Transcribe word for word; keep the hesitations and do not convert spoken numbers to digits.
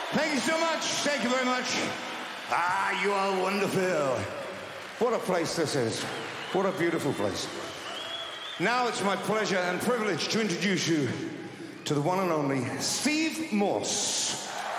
Thank you so much. Thank you very much. Ah, you are wonderful. What a place this is. What a beautiful place. Now it's my pleasure and privilege to introduce you to the one and only Steve Morse.